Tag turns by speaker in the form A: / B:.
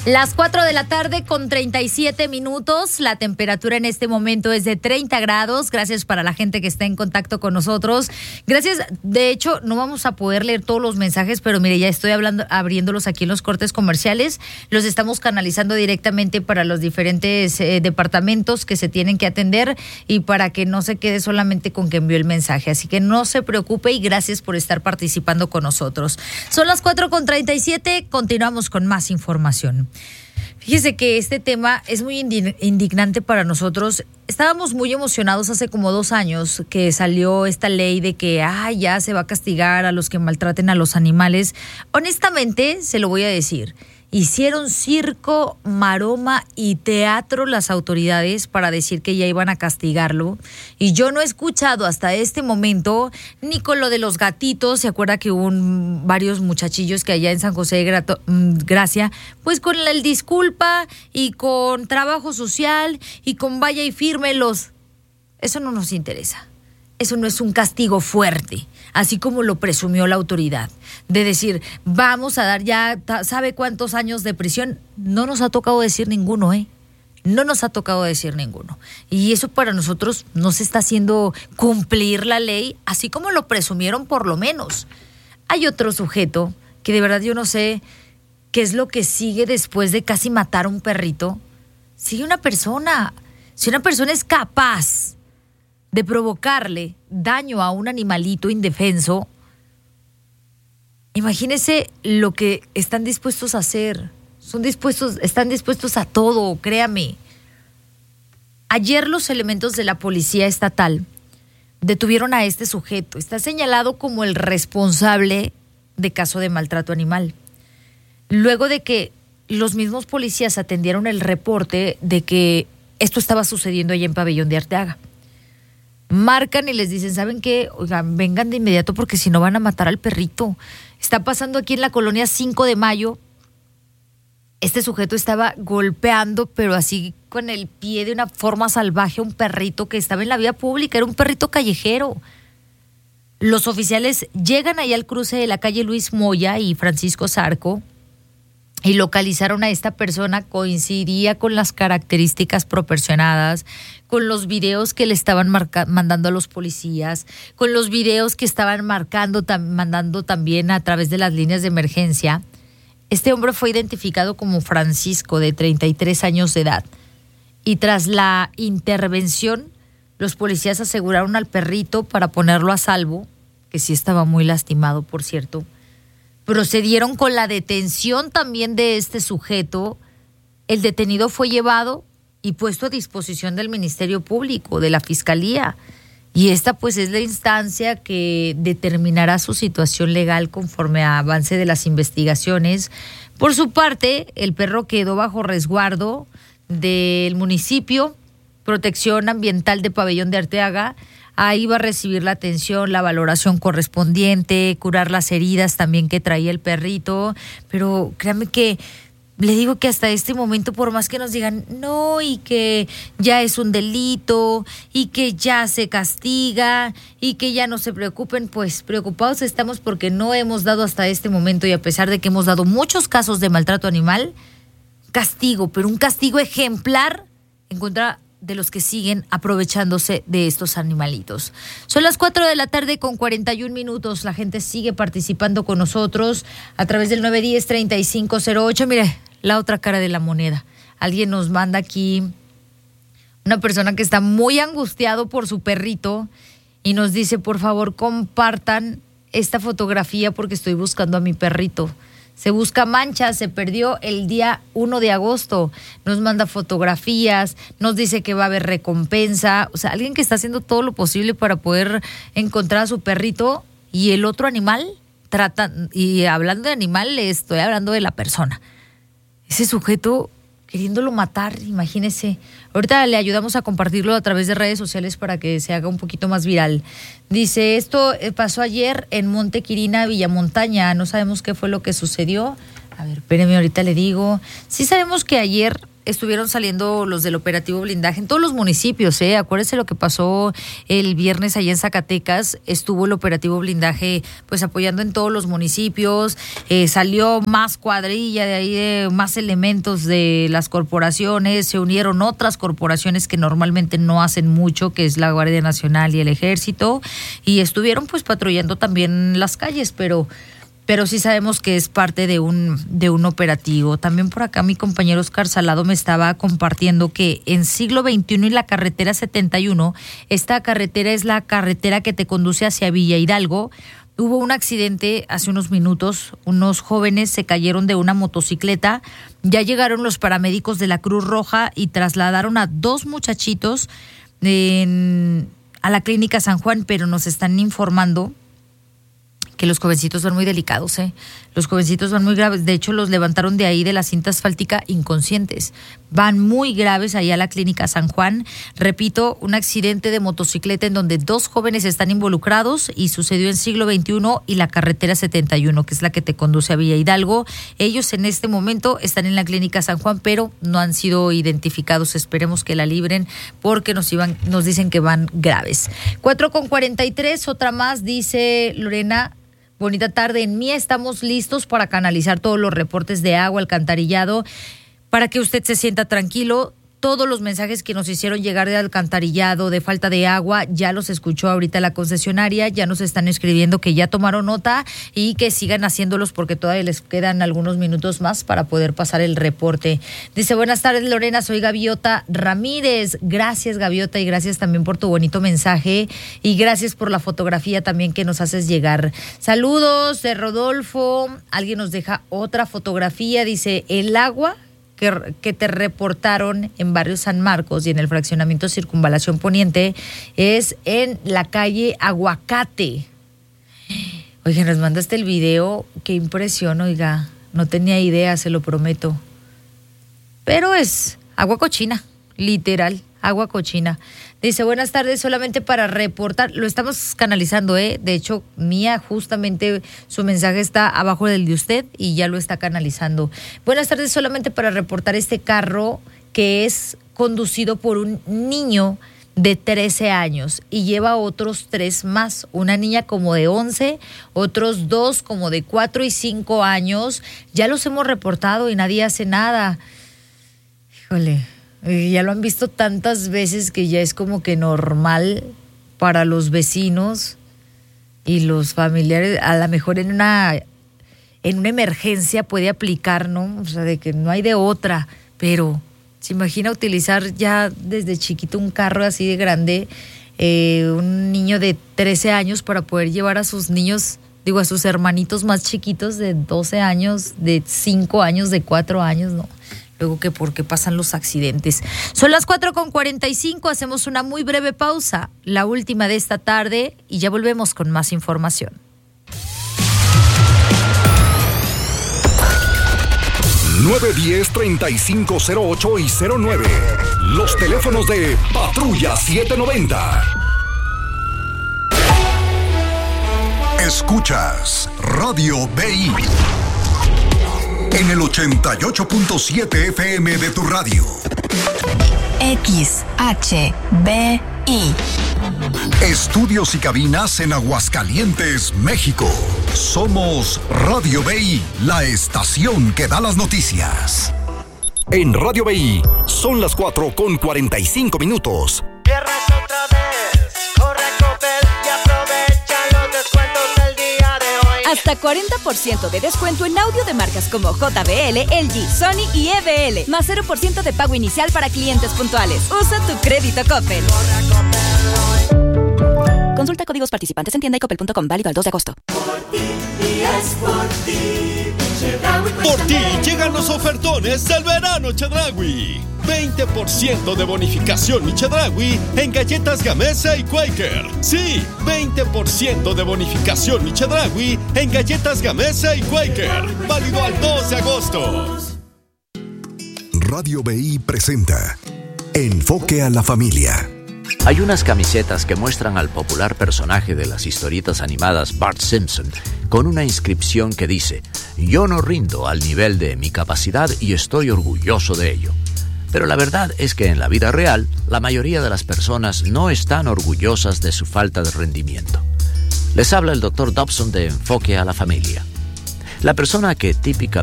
A: Las 4 de la tarde con 37 minutos. La temperatura en este momento es de 30 grados. Gracias para la gente que está en contacto con nosotros. Gracias. De hecho, no vamos a poder leer todos los mensajes, pero mire, ya estoy abriéndolos aquí en los cortes comerciales. Los estamos canalizando directamente para los diferentes departamentos que se tienen que atender y para que no se quede solamente con que envió el mensaje. Así que no se preocupe y gracias por estar participando con nosotros. Son las 4 con 37. Continuamos con más información. Fíjese que este tema es muy indignante para nosotros. Estábamos muy emocionados hace como 2 años que salió esta ley de que ya se va a castigar a los que maltraten a los animales. Honestamente, se lo voy a decir. Hicieron circo, maroma y teatro las autoridades para decir que ya iban a castigarlo. Y yo no he escuchado hasta este momento ni con lo de los gatitos. ¿Se acuerda que hubo varios muchachillos que allá en San José de Gracia? Pues con el disculpa y con trabajo social y con vaya y fírmelos. Eso no nos interesa. Eso no es un castigo fuerte, así como lo presumió la autoridad, de decir, vamos a dar ya, ¿sabe cuántos años de prisión? No nos ha tocado decir ninguno, No nos ha tocado decir ninguno. Y eso para nosotros no se está haciendo cumplir la ley, así como lo presumieron por lo menos. Hay otro sujeto que de verdad yo no sé qué es lo que sigue después de casi matar a un perrito. Sigue una persona. Si una persona es capaz de provocarle daño a un animalito indefenso, imagínese lo que están dispuestos a hacer. Están dispuestos a todo, créame. Ayer los elementos de la policía estatal detuvieron a este sujeto. Está señalado como el responsable de caso de maltrato animal. Luego de que los mismos policías atendieron el reporte de que esto estaba sucediendo allá en Pabellón de Arteaga. Marcan y les dicen, ¿saben qué? Oigan, vengan de inmediato porque si no van a matar al perrito. Está pasando aquí en la colonia 5 de Mayo. Este sujeto estaba golpeando, pero así con el pie de una forma salvaje a un perrito que estaba en la vía pública. Era un perrito callejero. Los oficiales llegan ahí al cruce de la calle Luis Moya y Francisco Zarco y localizaron a esta persona. Coincidía con las características proporcionadas, con los videos que le estaban mandando a los policías, con los videos que estaban mandando también a través de las líneas de emergencia. Este hombre fue identificado como Francisco, de 33 años de edad. Y tras la intervención, los policías aseguraron al perrito para ponerlo a salvo, que sí estaba muy lastimado, por cierto. Procedieron con la detención también de este sujeto. El detenido fue llevado y puesto a disposición del Ministerio Público, de la Fiscalía. Y esta pues es la instancia que determinará su situación legal conforme a avance de las investigaciones. Por su parte, el perro quedó bajo resguardo del municipio, Protección Ambiental de Pabellón de Arteaga. Ahí va a recibir la atención, la valoración correspondiente, curar las heridas también que traía el perrito. Pero créanme que le digo que hasta este momento, por más que nos digan no, y que ya es un delito, y que ya se castiga, y que ya no se preocupen, pues preocupados estamos porque no hemos dado hasta este momento, y a pesar de que hemos dado muchos casos de maltrato animal, castigo, pero un castigo ejemplar en contra de los que siguen aprovechándose de estos animalitos. Son las 4 de la tarde con 41 minutos. La gente sigue participando con nosotros a través del 910-3508. Mire, la otra cara de la moneda. Alguien nos manda aquí una persona que está muy angustiado por su perrito y nos dice, por favor, compartan esta fotografía porque estoy buscando a mi perrito. Se busca Mancha, se perdió el día 1 de agosto. Nos manda fotografías, nos dice que va a haber recompensa. O sea, alguien que está haciendo todo lo posible para poder encontrar a su perrito. Y el otro animal, y hablando de animal, le estoy hablando de la persona. Ese sujeto queriéndolo matar, imagínese. Ahorita le ayudamos a compartirlo a través de redes sociales para que se haga un poquito más viral. Dice, esto pasó ayer en Monte Quirina, Villamontaña. No sabemos qué fue lo que sucedió. A ver, espéreme, ahorita le digo. Sí sabemos que ayer estuvieron saliendo los del operativo blindaje en todos los municipios, ¿eh? Acuérdense lo que pasó el viernes allá en Zacatecas, estuvo el operativo blindaje pues apoyando en todos los municipios, salió más cuadrilla de ahí, de más elementos de las corporaciones, se unieron otras corporaciones que normalmente no hacen mucho, que es la Guardia Nacional y el Ejército, y estuvieron pues patrullando también las calles, pero sí sabemos que es parte de un operativo. También por acá mi compañero Oscar Salado me estaba compartiendo que en siglo XXI y la carretera 71, esta carretera es la carretera que te conduce hacia Villa Hidalgo. Hubo un accidente hace unos minutos, unos jóvenes se cayeron de una motocicleta, ya llegaron los paramédicos de la Cruz Roja y trasladaron a 2 muchachitos a la clínica San Juan, pero nos están informando que los jovencitos son muy delicados, Los jovencitos son muy graves. De hecho, los levantaron de ahí de la cinta asfáltica inconscientes. Van muy graves allá a la clínica San Juan. Repito, un accidente de motocicleta en donde 2 jóvenes están involucrados y sucedió en siglo XXI y la carretera 71, que es la que te conduce a Villa Hidalgo. Ellos en este momento están en la clínica San Juan, pero no han sido identificados. Esperemos que la libren porque nos dicen que van graves. 4:43, otra más, dice Lorena. Bonita tarde, en Mía estamos listos para canalizar todos los reportes de agua, alcantarillado, para que usted se sienta tranquilo. Todos los mensajes que nos hicieron llegar de alcantarillado, de falta de agua, ya los escuchó ahorita la concesionaria, ya nos están escribiendo que ya tomaron nota y que sigan haciéndolos porque todavía les quedan algunos minutos más para poder pasar el reporte. Dice, buenas tardes Lorena, soy Gaviota Ramírez. Gracias Gaviota y gracias también por tu bonito mensaje y gracias por la fotografía también que nos haces llegar. Saludos de Rodolfo, alguien nos deja otra fotografía, dice, el agua que te reportaron en Barrio San Marcos y en el fraccionamiento Circunvalación Poniente es en la calle Aguacate. Oiga, nos mandaste el video, qué impresión, oiga, no tenía idea, se lo prometo. Pero es agua cochina, literal, agua cochina. Dice, buenas tardes, solamente para reportar, lo estamos canalizando, de hecho, Mía, justamente su mensaje está abajo del de usted y ya lo está canalizando. Buenas tardes, solamente para reportar este carro que es conducido por un niño de 13 años y lleva otros 3 más, una niña como de 11, otros 2 como de 4 y 5 años, ya los hemos reportado y nadie hace nada. Híjole. Ya lo han visto tantas veces que ya es como que normal para los vecinos y los familiares. A lo mejor en una emergencia puede aplicar, ¿no? O sea, de que no hay de otra. Pero se imagina utilizar ya desde chiquito un carro así de grande, un niño de 13 años para poder llevar a sus niños, a sus hermanitos más chiquitos de 12 años, de 5 años, de 4 años, ¿no? Luego que por qué pasan los accidentes. Son las 4:45, hacemos una muy breve pausa, la última de esta tarde, y ya volvemos con más información.
B: 910-3508 y 09. Los teléfonos de Patrulla 790. Escuchas Radio BI en el 88.7 FM de tu radio.
C: XHBI.
B: Estudios y cabinas en Aguascalientes, México. Somos Radio BI, la estación que da las noticias. En Radio BI son las 4:45.
D: Viernes otra vez, corre a Coppel y aprovecha los descuentos del día de hoy.
C: Hasta 40% de descuento en audio de marcas como JBL, LG, Sony y EBL. Más 0% de pago inicial para clientes puntuales. Usa tu crédito Coppel. Consulta códigos participantes en tienda y coppel.com. Válido al 2 de agosto.
E: Por ti y es por ti.
F: Por ti llegan los ofertones del verano Chedraui. 20% de bonificación y Chedraui en galletas Gamesa y Quaker. Sí, 20% de bonificación y Chedraui en galletas Gamesa y Quaker. Válido al 2 de agosto.
B: Radio BI presenta Enfoque a la Familia.
G: Hay unas camisetas que muestran al popular personaje de las historietas animadas Bart Simpson con una inscripción que dice: yo no rindo al nivel de mi capacidad y estoy orgulloso de ello. Pero la verdad es que en la vida real, la mayoría de las personas no están orgullosas de su falta de rendimiento. Les habla el Dr. Dobson de Enfoque a la Familia. La persona que típicamente